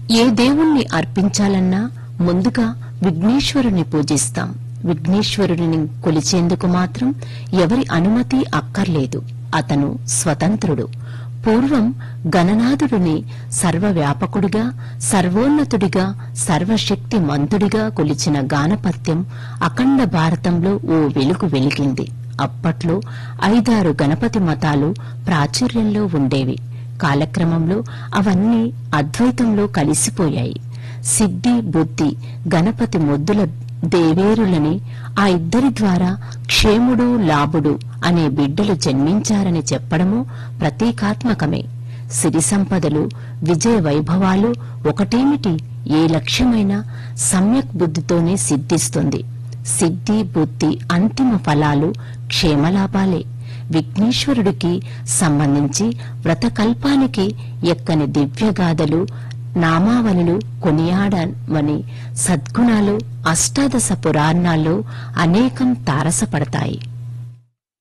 ఏ దేవుణ్ణి అర్పించాలన్నా ముందుగా విఘ్నేశ్వరుని పూజిస్తాం. విఘ్నేశ్వరుడిని కొలిచేందుకు మాత్రం ఎవరి అనుమతి అక్కర్లేదు. అతను స్వతంత్రుడు. పూర్వం గణనాథుడిని సర్వవ్యాపకుడిగా, సర్వోన్నతుడిగా, సర్వశక్తి మంతుడిగా కొలిచిన గానపత్యం అఖండ భారతంలో ఓ వెలుగు వెలిగింది. అప్పట్లో 5-6 గణపతి మతాలు ప్రాచుర్యంలో ఉండేవి. కాలక్రమంలో అవన్నీ అద్వైతంలో కలిసిపోయాయి. సిద్ధి, బుద్ధి గణపతి మొద్దుల దేవేరులని, ఆ ఇద్దరి ద్వారా క్షేముడు, లాభుడు అనే బిడ్డలు జన్మించారని చెప్పడమూ ప్రతీకాత్మకమే. సిరి సంపదలు, విజయ వైభవాలు ఒకటేమిటి, ఏ లక్ష్యమైనా సమ్యక్ బుద్ధితోనే సిద్ధిస్తుంది. సిద్ధి, బుద్ధి అంతిమ ఫలాలు క్షేమలాభాలే. విఘ్నేశ్వరుడికి సంబంధించి వ్రతకల్పానికి ఎక్కని దివ్యగాథలు, నామావళులు కొనియాడమని సద్గుణాలు అష్టాదశ పురాణాల్లో అనేకం తారసపడతాయి.